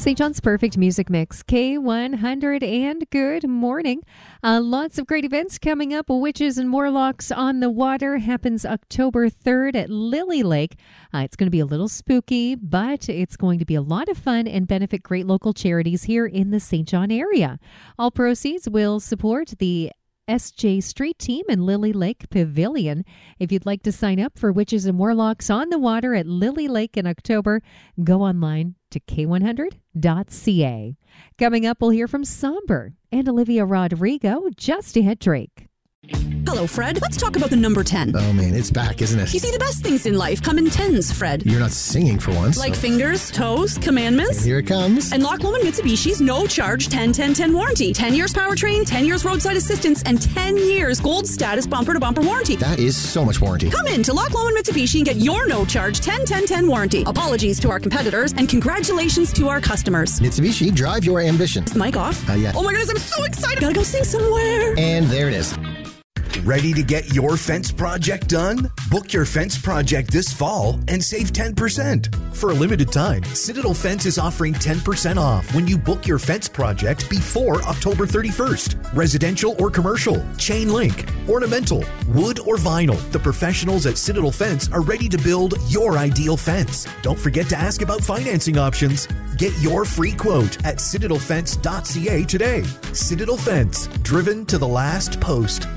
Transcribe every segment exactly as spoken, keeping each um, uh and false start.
Saint John's Perfect Music Mix, K one hundred, and good morning. Uh, lots of great events coming up. Witches and Warlocks on the Water happens October third at Lily Lake. Uh, it's going to be a little spooky, but it's going to be a lot of fun and benefit great local charities here in the Saint John area. All proceeds will support the S J Street Team and Lily Lake Pavilion. If you'd like to sign up for Witches and Warlocks on the Water at Lily Lake in October, go online to k one hundred dot c a. Coming up, we'll hear from Somber and Olivia Rodrigo just ahead Drake. Hello, Fred. Let's talk about the number ten. Oh, man, it's back, isn't it? You see, the best things in life come in tens, Fred. You're not singing for once. Like so. fingers, toes, commandments. And here it comes. And Loch Lomond Mitsubishi's no-charge ten ten ten warranty. ten years powertrain, ten years roadside assistance, and ten years gold status bumper-to-bumper warranty. That is so much warranty. Come in to Loch Lomond Mitsubishi and get your no-charge ten ten ten warranty. Apologies to our competitors, and congratulations to our customers. Mitsubishi, drive your ambition. Is the mic off? Uh, yeah. Oh my goodness, I'm so excited. Gotta go sing somewhere. And there it is. Ready to get your fence project done? Book your fence project this fall and save ten percent. For a limited time, Citadel Fence is offering ten percent off when you book your fence project before October thirty-first. Residential or commercial, chain link, ornamental, wood or vinyl. The professionals at Citadel Fence are ready to build your ideal fence. Don't forget to ask about financing options. Get your free quote at citadel fence dot c a today. Citadel Fence, driven to the last post.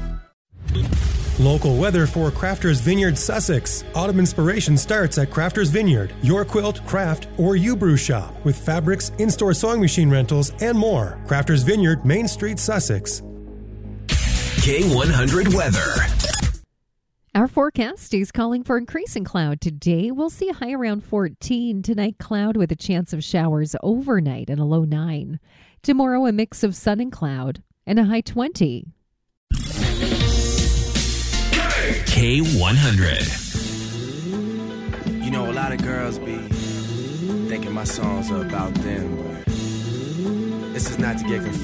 Local weather for Crafters Vineyard, Sussex. Autumn inspiration starts at Crafters Vineyard, your quilt, craft, or U-Brew shop with fabrics, in-store sewing machine rentals, and more. Crafters Vineyard, Main Street, Sussex. K one hundred weather. Our forecast is calling for increasing cloud. Today, we'll see a high around fourteen. Tonight, cloud with a chance of showers overnight and a low nine. Tomorrow, a mix of sun and cloud and a high twenty. K one hundred. You know, a lot of girls be thinking my songs are about them, but this is not to get confused.